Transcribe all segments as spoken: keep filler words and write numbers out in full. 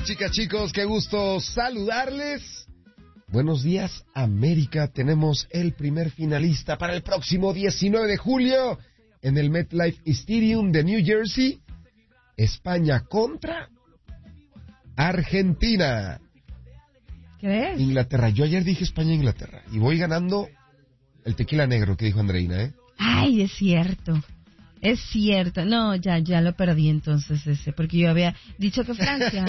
chicas, chicos, qué gusto saludarles. Buenos días, América. Tenemos el primer finalista para el próximo diecinueve de julio en el MetLife Stadium de New Jersey. España contra Argentina. ¿Crees? Inglaterra. Yo ayer dije España-Inglaterra y voy ganando el tequila negro que dijo Andreina, ¿eh? Ay, es cierto. Es cierto. No, ya ya lo perdí entonces ese, porque yo había dicho que Francia.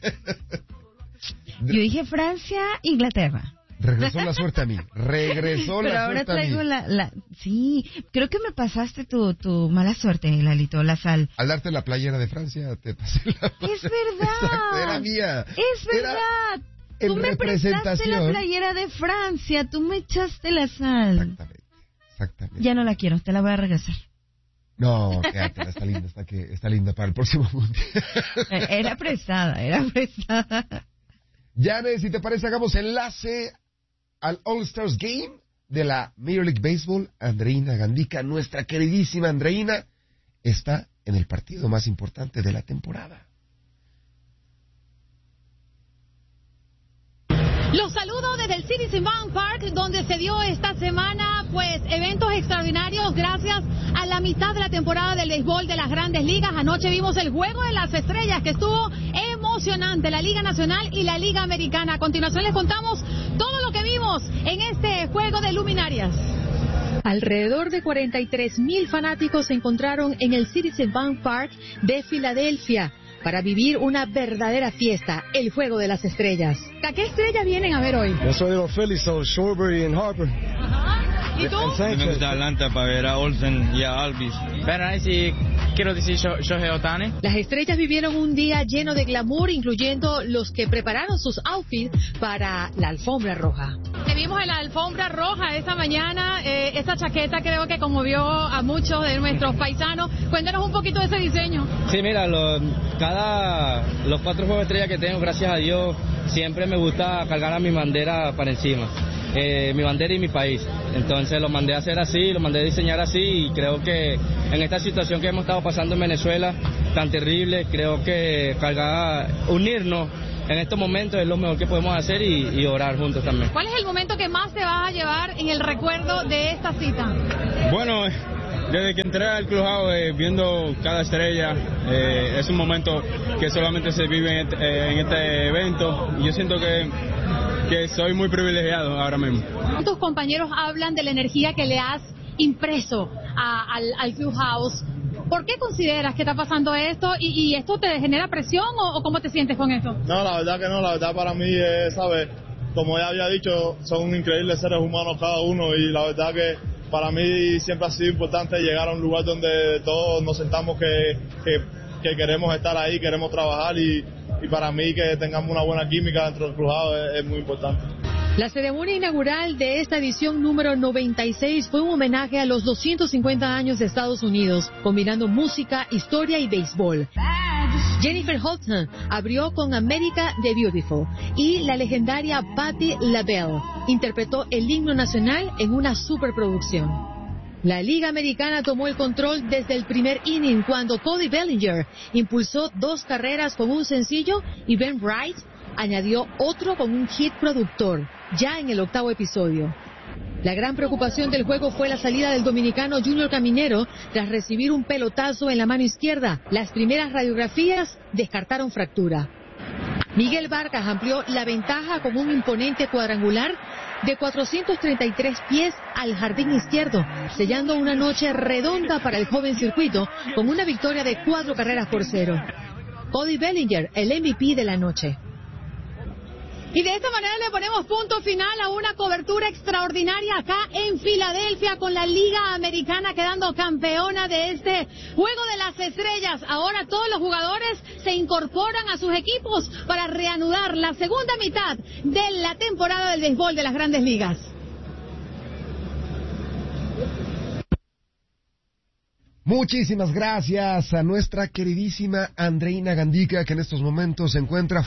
Yo dije Francia, Inglaterra. Regresó la suerte a mí. Regresó Pero la ahora suerte a mí. traigo la, la... Sí, creo que me pasaste tu, tu mala suerte, Lalito, la sal. Al darte la playera de Francia, te pasé la... Es verdad. Exacto, era mía. Es verdad. Era en tú me prestaste representación. la playera de Francia, tú me echaste la sal. Exactamente, exactamente. Ya no la quiero, te la voy a regresar. No, quédatela, está linda, está, que, está linda para el próximo mundial. Era prestada, era prestada. Yane, si te parece, hagamos enlace al All-Stars Game de la Major League Baseball. Andreina Gandica, nuestra queridísima Andreina, está en el partido más importante de la temporada. Los saludo desde el Citizen Bank Park, donde se dio esta semana, pues, eventos extraordinarios gracias a la mitad de la temporada del béisbol de las Grandes Ligas. Anoche vimos el Juego de las Estrellas, que estuvo emocionante, la Liga Nacional y la Liga Americana. A continuación les contamos todo lo que vimos en este Juego de Luminarias. Alrededor de cuarenta y tres mil fanáticos se encontraron en el Citizen Bank Park de Filadelfia para vivir una verdadera fiesta, el Juego de las Estrellas. ¿A qué estrellas vienen a ver hoy? Yo soy de los Phillies, so Schwarber y Harper. Ajá. ¿Y tú? Me gusta Atlanta para ver a Olsen y a Alvis. Pero ahí sí quiero decir Shohei Ohtani. Las estrellas vivieron un día lleno de glamour, incluyendo los que prepararon sus outfits para la alfombra roja. Te vimos en la alfombra roja esta mañana. Eh, esa chaqueta creo que conmovió a muchos de nuestros paisanos. Cuéntanos un poquito de ese diseño. Sí, mira, lo, cada los cuatro juegos de estrellas que tengo, gracias a Dios, siempre me gusta cargar a mi bandera para encima. Eh, mi bandera y mi país. Entonces lo mandé a hacer así, lo mandé a diseñar así, y creo que en esta situación que hemos estado pasando en Venezuela, tan terrible, creo que cargar, unirnos en estos momentos es lo mejor que podemos hacer, y, y orar juntos también. ¿Cuál es el momento que más te vas a llevar en el recuerdo de esta cita? Bueno, desde que entré al clubhouse, eh, viendo cada estrella, eh, es un momento que solamente se vive en, eh, en este evento, y yo siento que que soy muy privilegiado ahora mismo. Tus compañeros hablan de la energía que le has impreso a, al, al Clubhouse. ¿Por qué consideras que está pasando esto y, y esto te genera presión o, o cómo te sientes con eso? No, la verdad que no, la verdad para mí es, ¿sabes? Como ya había dicho, son increíbles seres humanos cada uno, y la verdad que para mí siempre ha sido importante llegar a un lugar donde todos nos sentamos que, que, que queremos estar ahí, queremos trabajar, y y para mí que tengamos una buena química dentro del clubhouse es, es muy importante. La ceremonia inaugural de esta edición número noventa y seis fue un homenaje a los doscientos cincuenta años de Estados Unidos, combinando música, historia y béisbol. Jennifer Hudson abrió con America the Beautiful, y la legendaria Patti LaBelle interpretó el himno nacional en una superproducción. La Liga Americana tomó el control desde el primer inning, cuando Cody Bellinger impulsó dos carreras con un sencillo y Ben Wright añadió otro con un hit productor, ya en el octavo episodio. La gran preocupación del juego fue la salida del dominicano Junior Caminero tras recibir un pelotazo en la mano izquierda. Las primeras radiografías descartaron fractura. Miguel Vargas amplió la ventaja con un imponente cuadrangular de cuatrocientos treinta y tres pies al jardín izquierdo, sellando una noche redonda para el joven circuito con una victoria de cuatro carreras por cero. Cody Bellinger, el M V P de la noche. Y de esta manera le ponemos punto final a una cobertura extraordinaria acá en Filadelfia, con la Liga Americana quedando campeona de este Juego de las Estrellas. Ahora todos los jugadores se incorporan a sus equipos para reanudar la segunda mitad de la temporada del béisbol de las Grandes Ligas. Muchísimas gracias a nuestra queridísima Andreina Gandica, que en estos momentos se encuentra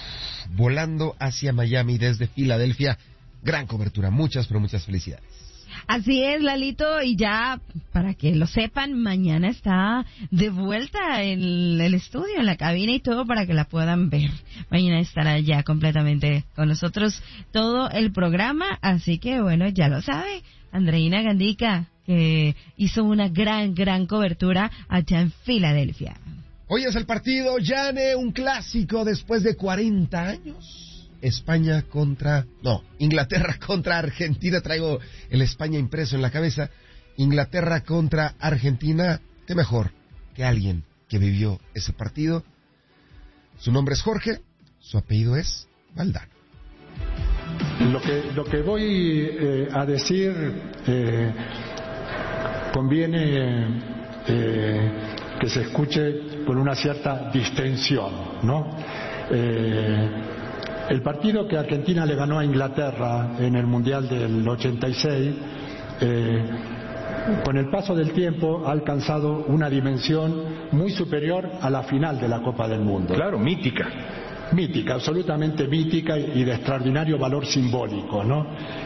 volando hacia Miami desde Filadelfia. Gran cobertura, muchas, pero muchas felicidades. Así es, Lalito, y ya, para que lo sepan, mañana está de vuelta en el estudio, en la cabina y todo, para que la puedan ver. Mañana estará ya completamente con nosotros todo el programa, así que bueno, ya lo sabe, Andreina Gandica, que hizo una gran, gran cobertura allá en Filadelfia. Hoy es el partido, Yane, un clásico después de cuarenta años. España contra... No, Inglaterra contra Argentina. Traigo el España impreso en la cabeza. Inglaterra contra Argentina. Qué mejor que alguien que vivió ese partido. Su nombre es Jorge, su apellido es Valdano. Lo que, lo que voy eh, a decir eh, conviene eh, que se escuche con una cierta distensión, ¿no? Eh, El partido que Argentina le ganó a Inglaterra en el Mundial del ochenta y seis, eh, con el paso del tiempo ha alcanzado una dimensión muy superior a la final de la Copa del Mundo. Claro, mítica. Mítica, absolutamente mítica y de extraordinario valor simbólico, ¿no?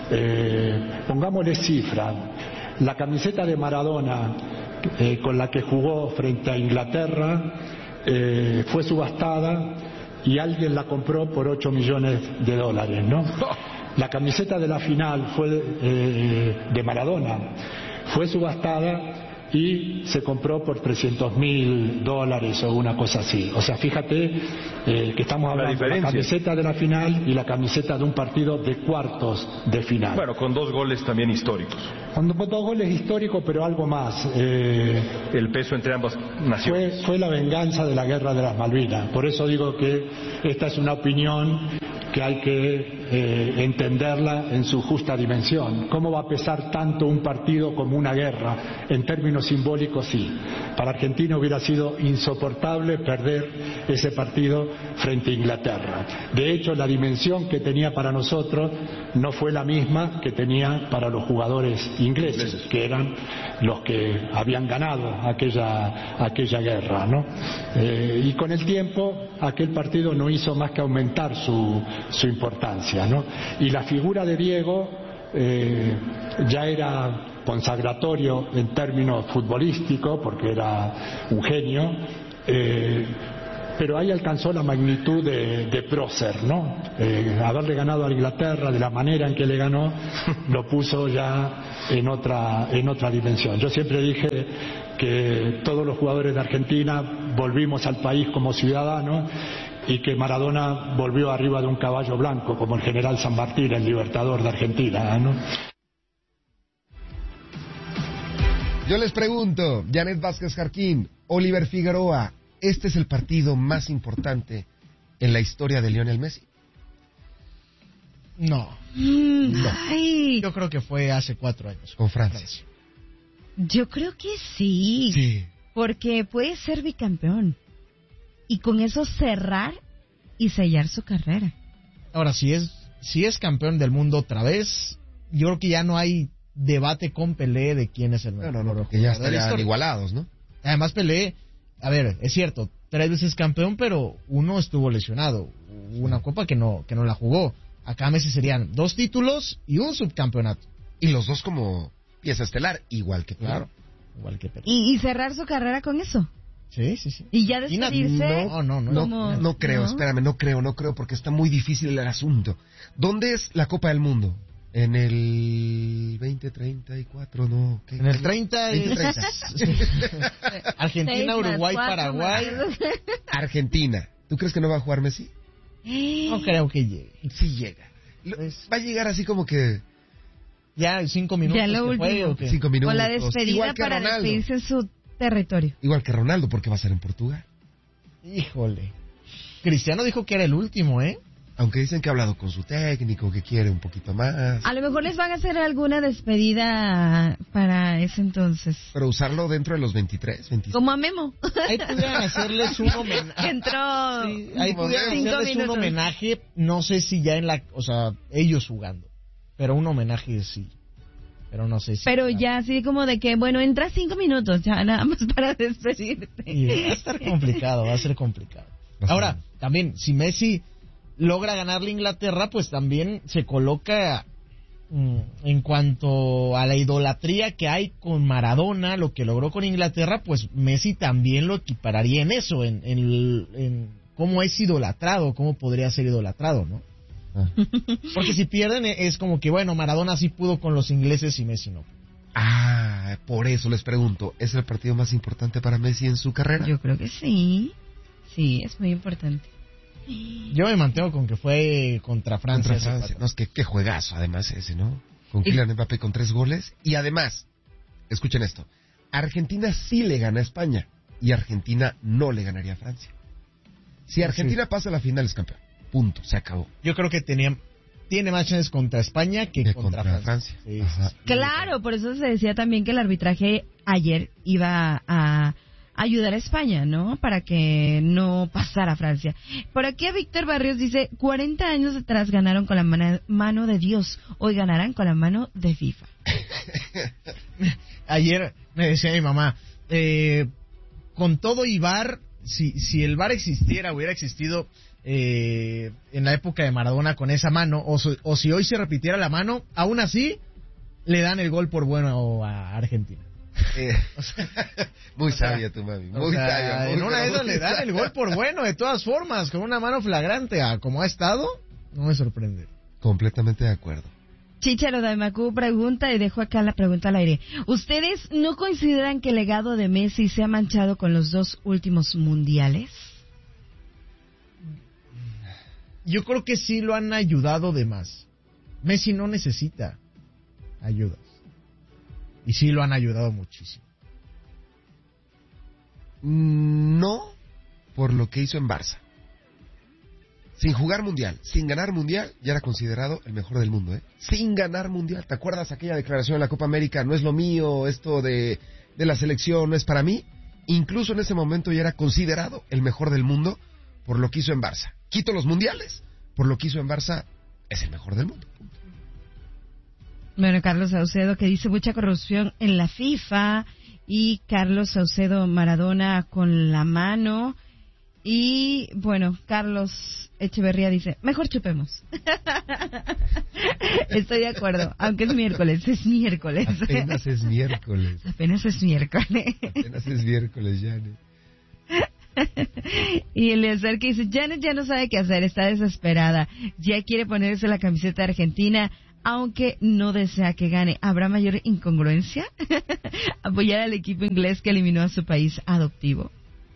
Eh, pongámosle cifra. La camiseta de Maradona eh, con la que jugó frente a Inglaterra eh, fue subastada y alguien la compró por ocho millones de dólares, ¿no? La camiseta de la final fue eh, de Maradona, fue subastada y se compró por trescientos mil dólares o una cosa así. O sea, fíjate eh, que estamos hablando de la camiseta de la final y la camiseta de un partido de cuartos de final. Bueno, con dos goles también históricos. Con dos goles históricos, pero algo más. Eh, El peso entre ambas naciones. Fue, fue la venganza de la Guerra de las Malvinas. Por eso digo que esta es una opinión que hay que eh, entenderla en su justa dimensión. ¿Cómo va a pesar tanto un partido como una guerra? En términos simbólicos, sí. Para Argentina hubiera sido insoportable perder ese partido frente a Inglaterra. De hecho, la dimensión que tenía para nosotros no fue la misma que tenía para los jugadores ingleses, que eran los que habían ganado aquella, aquella guerra, ¿no? Eh, y con el tiempo, aquel partido no hizo más que aumentar su, su importancia, ¿no? Y la figura de Diego eh, ya era consagratorio en términos futbolísticos, porque era un genio, eh, pero ahí alcanzó la magnitud de, de prócer, ¿no? Eh, haberle ganado a Inglaterra de la manera en que le ganó, lo puso ya en otra, en otra dimensión. Yo siempre dije que todos los jugadores de Argentina volvimos al país como ciudadanos y que Maradona volvió arriba de un caballo blanco, como el general San Martín, el libertador de Argentina, ¿no? Yo les pregunto, Janet Vázquez Jarquín, Oliver Figueroa, ¿este es el partido más importante en la historia de Lionel Messi? No. Mm, No. Ay, Yo creo que fue hace cuatro años. Con Francia. yo creo que sí, Sí. porque puede ser bicampeón y con eso cerrar y sellar su carrera. Ahora, si es, si es campeón del mundo otra vez, yo creo que ya no hay debate con Pelé de quién es el No, mejor. no, no, porque ya jugador de la estarían historia. igualados, ¿no? Además, Pelé, a ver, es cierto, tres veces campeón, pero uno estuvo lesionado. Hubo una copa que no, que no la jugó. Acá Messi serían dos títulos y un subcampeonato. Y los dos como pieza estelar, igual que Pelé. Claro. Igual que Pelé. Y, y cerrar su carrera con eso. Sí, sí, sí. Y ya Imagínate, despedirse. No, no, no. No, Como- no creo, ¿no? espérame, no creo, no creo, porque está muy difícil el asunto. ¿Dónde es la Copa del Mundo? En el veinte treinta y cuatro, no. ¿qué? En el treinta es... veinte treinta. Argentina, Seis más Uruguay, cuatro Paraguay. más- Argentina. ¿Tú crees que no va a jugar Messi? No creo que llegue. Sí llega. Lo- Es- Va a llegar así como que Ya en cinco minutos. Ya lo que fue, último. ¿o qué? cinco minutos. O la despedida Igual que para Ronaldo. despedirse en su territorio. Igual que Ronaldo, porque va a ser en Portugal. Híjole. Cristiano dijo que era el último, ¿eh? Aunque dicen que ha hablado con su técnico, que quiere un poquito más. A lo mejor les van a hacer alguna despedida para ese entonces. Pero usarlo dentro de los veintitrés, veintiséis. Como a Memo. Ahí pudieran hacerles un homenaje. Entró Sí, ahí como pudieran cinco hacerles un minutos. homenaje, no sé si ya en la, o sea, ellos jugando, pero un homenaje sí, pero no sé si. Pero ya así como de que, bueno, entra cinco minutos ya nada más para despedirte. Y va a estar complicado, va a ser complicado. Va a ser- Ahora, también, si Messi logra ganarle a Inglaterra, pues también se coloca en cuanto a la idolatría que hay con Maradona, lo que logró con Inglaterra, pues Messi también lo equipararía en eso, en, en, en cómo es idolatrado, cómo podría ser idolatrado, ¿no? Ah. Porque si pierden es como que, bueno, Maradona sí pudo con los ingleses y Messi no. Ah, por eso les pregunto, ¿es el partido más importante para Messi en su carrera? Yo creo que sí, sí, es muy importante. Yo me mantengo con que fue contra Francia. Contra Francia. No, es que qué juegazo además ese, ¿no? Con Kylian Mbappé con tres goles. Y además, escuchen esto, Argentina sí le gana a España y Argentina no le ganaría a Francia. Si Argentina sí pasa a la final es campeón. Punto, se acabó. Yo creo que tenía, tiene más chances contra España que, que contra, contra Francia. Francia. Sí, sí, sí. Claro, por eso se decía también que el arbitraje ayer iba a ayudar a España, ¿no? Para que no pasara a Francia. Por aquí a Víctor Barrios dice, cuarenta años atrás ganaron con la mano, mano de Dios, hoy ganarán con la mano de FIFA. Ayer me decía mi mamá, eh, con todo y V A R, si, si el V A R existiera, hubiera existido eh, en la época de Maradona con esa mano, o, so, o si hoy se repitiera la mano, aún así le dan el gol por bueno a Argentina. Eh, o sea, muy sabia tu mami, muy o sea, sabia. Muy en una de esas le dan el gol por bueno, de todas formas, con una mano flagrante, a como ha estado, no me sorprende. Completamente de acuerdo. Chicharo Daimacú pregunta, y dejo acá la pregunta al aire. ¿Ustedes no consideran que el legado de Messi se ha manchado con los dos últimos mundiales? Yo creo que sí lo han ayudado de más. Messi no necesita ayuda. Y sí lo han ayudado muchísimo. No por lo que hizo en Barça. Sin jugar mundial, sin ganar mundial, ya era considerado el mejor del mundo, ¿eh? Sin ganar mundial. ¿Te acuerdas aquella declaración en la Copa América? No es lo mío, esto de, de la selección no es para mí. Incluso en ese momento ya era considerado el mejor del mundo por lo que hizo en Barça. Quito los mundiales, por lo que hizo en Barça, es el mejor del mundo. Bueno, Carlos Saucedo que dice mucha corrupción en la FIFA, y Carlos Saucedo Maradona con la mano, y bueno, Carlos Echeverría dice, mejor chupemos. Estoy de acuerdo, aunque es miércoles, es miércoles. Apenas es miércoles. Apenas es miércoles. Apenas es miércoles, Janet. Y Eliezer que dice, Janet ya no sabe qué hacer, está desesperada, ya quiere ponerse la camiseta de Argentina, aunque no desea que gane. ¿Habrá mayor incongruencia? ¿Apoyar al equipo inglés que eliminó a su país adoptivo?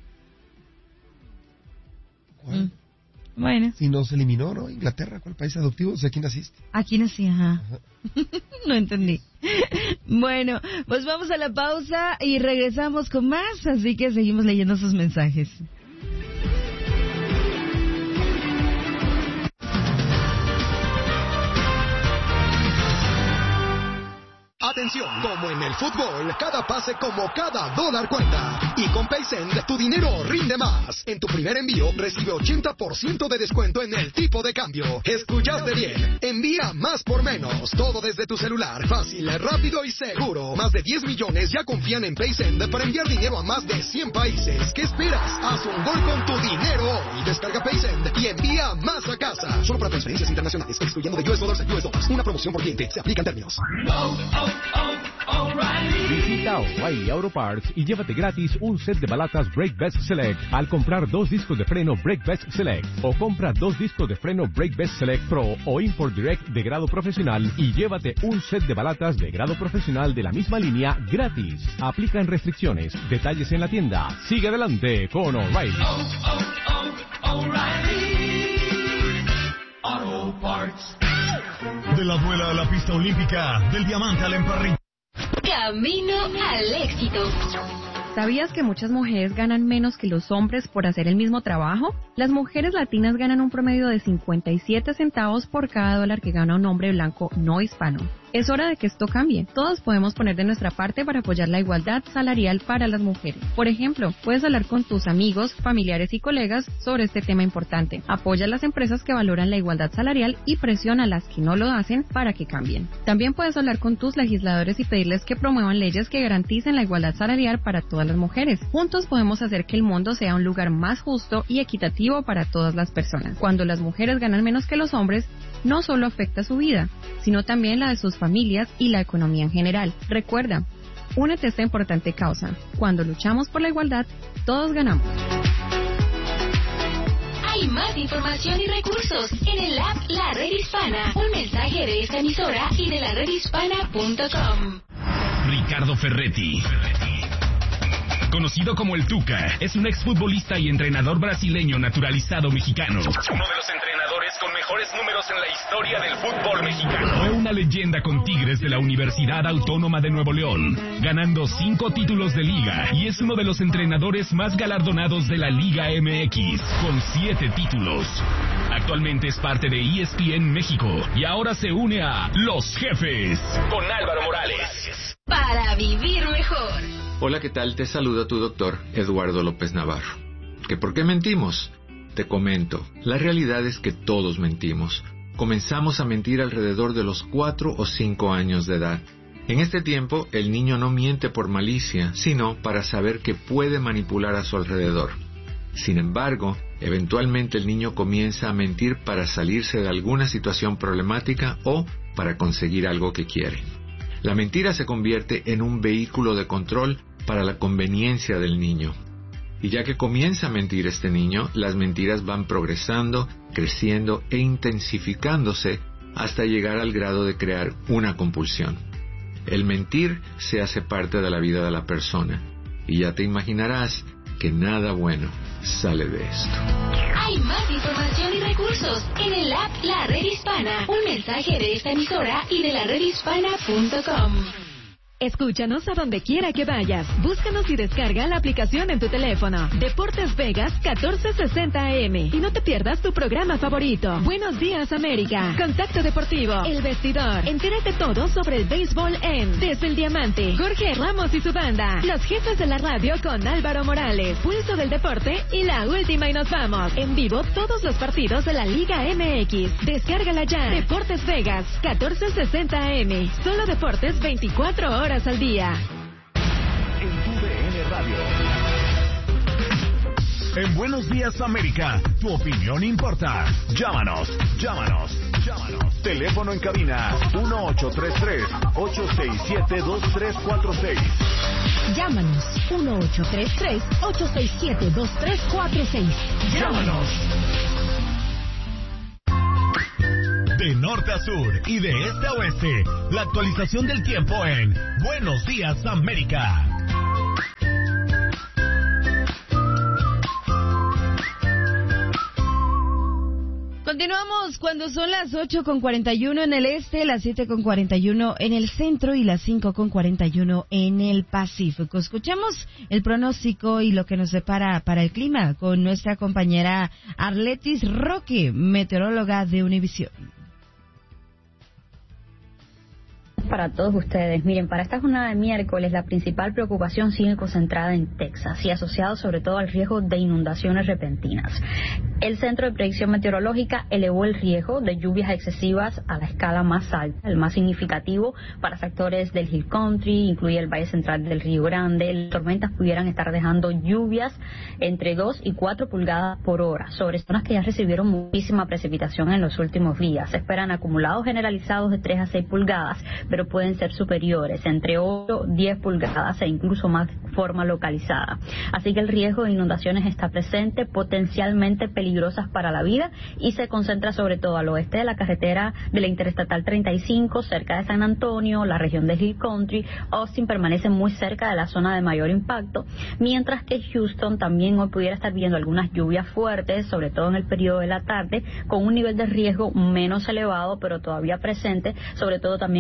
¿Cuál? Mm. Bueno. Si nos eliminó, ¿no? Inglaterra, ¿cuál país adoptivo? O sea, ¿aquí naciste? Aquí nací, ajá. ajá. No entendí. Bueno, pues vamos a la pausa y regresamos con más, así que seguimos leyendo sus mensajes. Atención, como en el fútbol, cada pase como cada dólar cuenta. Y con PaySend, tu dinero rinde más. En tu primer envío, recibe ochenta por ciento de descuento en el tipo de cambio. ¿Escuchaste bien? Envía más por menos. Todo desde tu celular. Fácil, rápido y seguro. Más de diez millones ya confían en PaySend para enviar dinero a más de cien países. ¿Qué esperas? Haz un gol con tu dinero hoy. Descarga PaySend y envía más a casa. Solo para transferencias internacionales, excluyendo de U S Dollars a U S Dollars. Una promoción por cliente. Se aplican términos. Oh, oh. Oh, O'Reilly. Visita O'Reilly Auto Parts y llévate gratis un set de balatas Brake Best Select al comprar dos discos de freno Brake Best Select, o compra dos discos de freno Brake Best Select Pro o Import Direct de grado profesional y llévate un set de balatas de grado profesional de la misma línea gratis. Aplican restricciones. Detalles en la tienda. Sigue adelante con O'Reilly. Oh, oh, oh, O'Reilly Auto Parts. De la duela a la pista olímpica, del diamante al emparrillado. Camino al éxito. ¿Sabías que muchas mujeres ganan menos que los hombres por hacer el mismo trabajo? Las mujeres latinas ganan un promedio de cincuenta y siete centavos por cada dólar que gana un hombre blanco no hispano. Es hora de que esto cambie. Todos podemos poner de nuestra parte para apoyar la igualdad salarial para las mujeres. Por ejemplo, puedes hablar con tus amigos, familiares y colegas sobre este tema importante. Apoya a las empresas que valoran la igualdad salarial y presiona a las que no lo hacen para que cambien. También puedes hablar con tus legisladores y pedirles que promuevan leyes que garanticen la igualdad salarial para todas las mujeres. Juntos podemos hacer que el mundo sea un lugar más justo y equitativo para todas las personas. Cuando las mujeres ganan menos que los hombres, no solo afecta su vida, sino también la de sus familias y la economía en general. Recuerda, únete a esta importante causa. Cuando luchamos por la igualdad, todos ganamos. Hay más información y recursos en el app La Red Hispana. Un mensaje de esta emisora y de la red hispana punto com. Ricardo Ferretti, conocido como el Tuca, es un exfutbolista y entrenador brasileño naturalizado mexicano. Uno de los entrenadores con mejores números en la historia del fútbol mexicano. Fue una leyenda con Tigres de la Universidad Autónoma de Nuevo León, ganando cinco títulos de liga, y es uno de los entrenadores más galardonados de la Liga M X, con siete títulos. Actualmente es parte de E S P N México y ahora se une a Los Jefes con Álvaro Morales. Para vivir mejor. Hola, ¿qué tal? Te saluda tu doctor, Eduardo López Navarro. ¿Que por qué mentimos? Te comento, la realidad es que todos mentimos. Comenzamos a mentir alrededor de los cuatro o cinco años de edad. En este tiempo, el niño no miente por malicia, sino para saber que puede manipular a su alrededor. Sin embargo, eventualmente el niño comienza a mentir para salirse de alguna situación problemática o para conseguir algo que quiere. La mentira se convierte en un vehículo de control para la conveniencia del niño. Y ya que comienza a mentir este niño, las mentiras van progresando, creciendo e intensificándose hasta llegar al grado de crear una compulsión. El mentir se hace parte de la vida de la persona, y ya te imaginarás que nada bueno sale de esto. Hay más información y recursos en el app La Red Hispana. Un mensaje de esta emisora y de la red hispana punto com. Escúchanos a donde quiera que vayas. Búscanos y descarga la aplicación en tu teléfono. Deportes Vegas catorce sesenta A M. Y no te pierdas tu programa favorito. Buenos días, América. Contacto Deportivo. El Vestidor. Entérate todo sobre el béisbol en Desde el Diamante. Jorge Ramos y su banda. Los Jefes de la radio con Álvaro Morales. Pulso del Deporte y La Última y Nos Vamos. En vivo todos los partidos de la Liga M X. Descárgala ya. Deportes Vegas catorce sesenta A M. Solo deportes veinticuatro horas al día. En tu D N Radio. En Buenos Días América, tu opinión importa. Llámanos, llámanos, llámanos. Teléfono en cabina uno ocho tres tres, ocho seis siete, dos tres cuatro seis. Llámanos uno ocho tres tres, ocho seis siete, dos tres cuatro seis. Llámanos. De norte a sur y de este a oeste, la actualización del tiempo en Buenos Días América. Continuamos cuando son las ocho con cuarenta y uno en el este, las siete con cuarenta y uno en el centro y las cinco con cuarenta y uno en el Pacífico. Escuchamos el pronóstico y lo que nos depara para el clima con nuestra compañera Arletis Roque, meteoróloga de Univisión. Para todos ustedes. Miren, para esta jornada de miércoles la principal preocupación sigue concentrada en Texas y asociado sobre todo al riesgo de inundaciones repentinas. El Centro de Predicción Meteorológica elevó el riesgo de lluvias excesivas a la escala más alta, el más significativo para sectores del Hill Country, incluye el Valle Central del Río Grande. Las tormentas pudieran estar dejando lluvias entre dos y cuatro pulgadas por hora sobre zonas que ya recibieron muchísima precipitación en los últimos días. Se esperan acumulados generalizados de tres a seis pulgadas, pero pueden ser superiores, entre ocho, diez pulgadas e incluso más de forma localizada. Así que el riesgo de inundaciones está presente, potencialmente peligrosas para la vida, y se concentra sobre todo al oeste de la carretera de la Interestatal treinta y cinco, cerca de San Antonio, la región de Hill Country. Austin permanece muy cerca de la zona de mayor impacto, mientras que Houston también hoy pudiera estar viendo algunas lluvias fuertes, sobre todo en el periodo de la tarde, con un nivel de riesgo menos elevado, pero todavía presente, sobre todo también en las áreas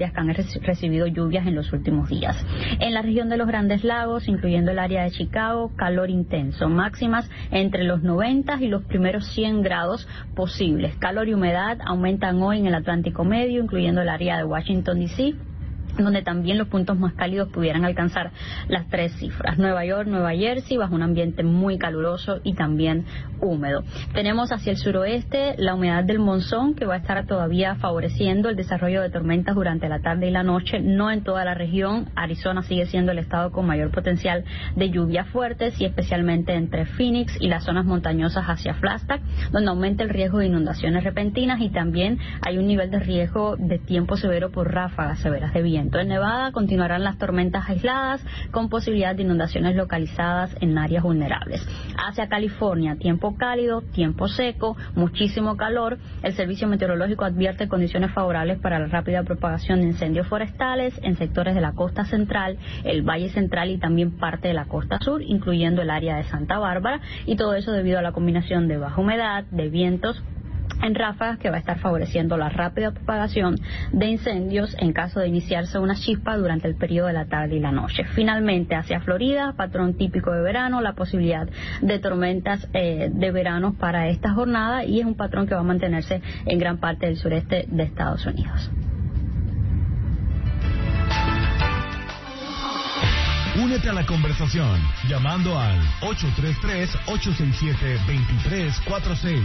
áreas que han recibido lluvias en los últimos días. En la región de los Grandes Lagos, incluyendo el área de Chicago, calor intenso, máximas entre los noventa y los primeros cien grados posibles. Calor y humedad aumentan hoy en el Atlántico Medio, incluyendo el área de Washington D C, donde también los puntos más cálidos pudieran alcanzar las tres cifras. Nueva York, Nueva Jersey, bajo un ambiente muy caluroso y también húmedo. Tenemos hacia el suroeste la humedad del monzón, que va a estar todavía favoreciendo el desarrollo de tormentas durante la tarde y la noche, no en toda la región. Arizona sigue siendo el estado con mayor potencial de lluvias fuertes, y especialmente entre Phoenix y las zonas montañosas hacia Flagstaff, donde aumenta el riesgo de inundaciones repentinas, y también hay un nivel de riesgo de tiempo severo por ráfagas severas de viento. En Nevada continuarán las tormentas aisladas con posibilidad de inundaciones localizadas en áreas vulnerables. Hacia California, tiempo cálido, tiempo seco, muchísimo calor. El Servicio Meteorológico advierte condiciones favorables para la rápida propagación de incendios forestales en sectores de la costa central, el Valle Central y también parte de la costa sur, incluyendo el área de Santa Bárbara, y todo eso debido a la combinación de baja humedad, de vientos en ráfagas, que va a estar favoreciendo la rápida propagación de incendios en caso de iniciarse una chispa durante el periodo de la tarde y la noche. Finalmente, hacia Florida, patrón típico de verano, la posibilidad de tormentas eh, de verano para esta jornada, y es un patrón que va a mantenerse en gran parte del sureste de Estados Unidos. Únete a la conversación llamando al ocho tres tres, ocho seis siete, dos tres cuatro seis.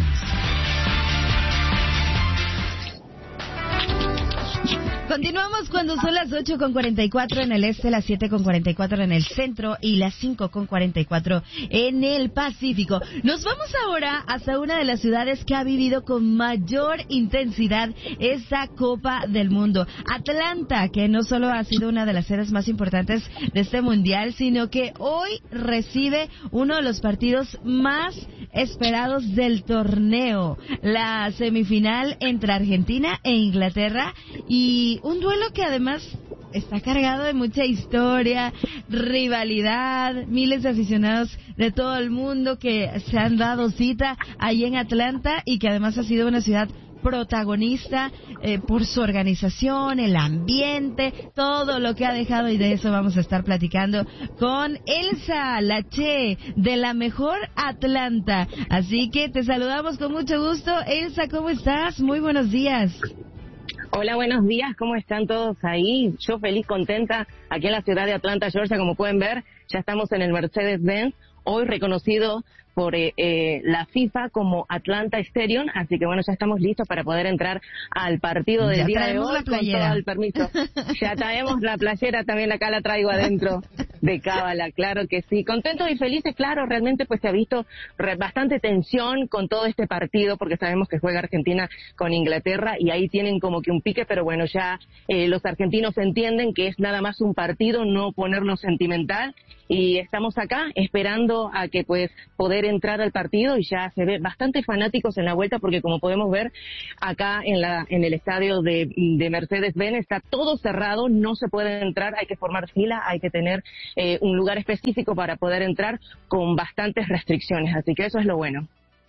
Continuamos cuando son las ocho con cuarenta y cuatro en el este, las siete con cuarenta y cuatro en el centro y las cinco con cuarenta y cuatro en el Pacífico. Nos vamos ahora hasta una de las ciudades que ha vivido con mayor intensidad esta Copa del Mundo. Atlanta, que no solo ha sido una de las sedes más importantes de este mundial, sino que hoy recibe uno de los partidos más esperados del torneo. La semifinal entre Argentina e Inglaterra, y un duelo que además está cargado de mucha historia, rivalidad, miles de aficionados de todo el mundo que se han dado cita ahí en Atlanta, y que además ha sido una ciudad protagonista eh, por su organización, el ambiente, todo lo que ha dejado, y de eso vamos a estar platicando con Elsa Lache de La Mejor Atlanta. Así que te saludamos con mucho gusto. Elsa, ¿cómo estás? Muy buenos días. Hola, buenos días, ¿cómo están todos ahí? Yo feliz, contenta, aquí en la ciudad de Atlanta, Georgia, como pueden ver, ya estamos en el Mercedes-Benz, hoy reconocido por eh, eh, la FIFA como Atlanta Stadium, así que bueno, ya estamos listos para poder entrar al partido del ya día de hoy con todo el permiso. Ya traemos la playera, también acá la traigo adentro de cábala, claro que sí. Contentos y felices, claro, realmente pues se ha visto re- bastante tensión con todo este partido, porque sabemos que juega Argentina con Inglaterra y ahí tienen como que un pique, pero bueno, ya eh, los argentinos entienden que es nada más un partido, no ponerlo sentimental, y estamos acá esperando a que pues poder entrar al partido, y ya se ve bastantes fanáticos en la vuelta, porque como podemos ver acá en la en el estadio de, de Mercedes-Benz está todo cerrado, no se puede entrar, hay que formar fila, hay que tener eh, un lugar específico para poder entrar, con bastantes restricciones, así que eso es lo bueno.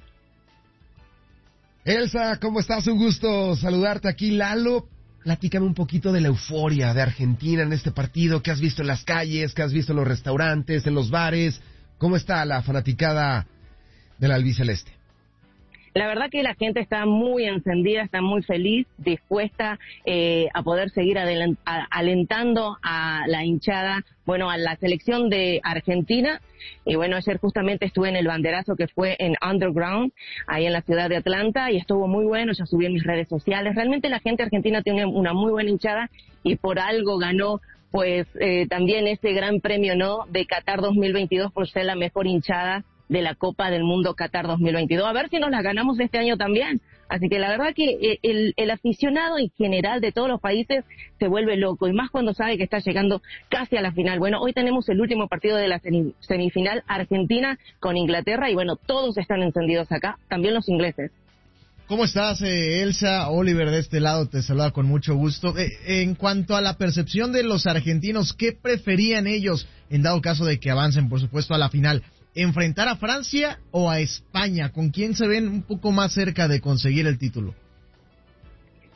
Elsa, ¿cómo estás? Un gusto saludarte aquí. Lalo, platícame un poquito de la euforia de Argentina en este partido. ¿Qué has visto en las calles? ¿Qué has visto en los restaurantes, en los bares? ¿Cómo está la fanaticada del albiceleste? La verdad que la gente está muy encendida, está muy feliz, dispuesta eh, a poder seguir adelant- a- alentando a la hinchada, bueno, a la selección de Argentina. Y bueno, ayer justamente estuve en el banderazo que fue en Underground, ahí en la ciudad de Atlanta, y estuvo muy bueno, ya subí en mis redes sociales. Realmente la gente argentina tiene una muy buena hinchada, y por algo ganó pues eh, también ese gran premio, ¿no?, de Qatar dos mil veintidós, por ser la mejor hinchada de la Copa del Mundo Qatar dos mil veintidós. A ver si nos la ganamos este año también. Así que la verdad que el, el aficionado en general de todos los países se vuelve loco, y más cuando sabe que está llegando casi a la final. Bueno, hoy tenemos el último partido de la semifinal, Argentina con Inglaterra, y bueno, todos están encendidos acá, también los ingleses. ¿Cómo estás, eh, Elsa? Oliver de este lado te saluda con mucho gusto. Eh, en cuanto a la percepción de los argentinos, ¿qué preferían ellos en dado caso de que avancen, por supuesto, a la final? ¿Enfrentar a Francia o a España? ¿Con quién se ven un poco más cerca de conseguir el título?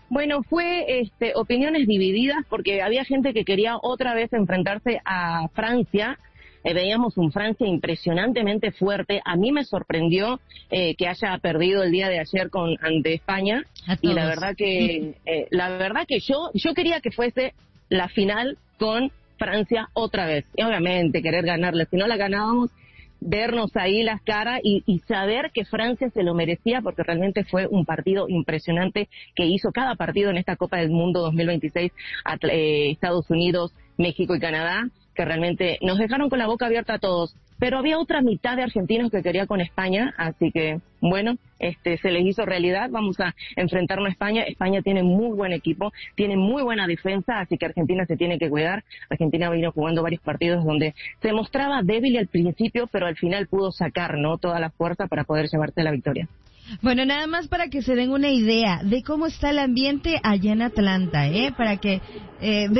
Bueno, fue este, opiniones divididas porque había gente que quería otra vez enfrentarse a Francia. Eh, veíamos un Francia impresionantemente fuerte. A mí me sorprendió eh, que haya perdido el día de ayer con ante España. Y la verdad que eh, la verdad que yo yo quería que fuese la final con Francia otra vez. Y obviamente querer ganarle. Si no la ganábamos, vernos ahí las caras y, y saber que Francia se lo merecía, porque realmente fue un partido impresionante que hizo cada partido en esta Copa del Mundo dos mil veintiséis, eh, Estados Unidos, México y Canadá, que realmente nos dejaron con la boca abierta a todos. Pero había otra mitad de argentinos que quería con España, así que, bueno, este se les hizo realidad. Vamos a enfrentarnos a España. España tiene muy buen equipo, tiene muy buena defensa, así que Argentina se tiene que cuidar. Argentina vino jugando varios partidos donde se mostraba débil al principio, pero al final pudo sacar, ¿no?, toda la fuerza para poder llevarse la victoria. Bueno, nada más para que se den una idea de cómo está el ambiente allá en Atlanta, ¿eh? Para que eh,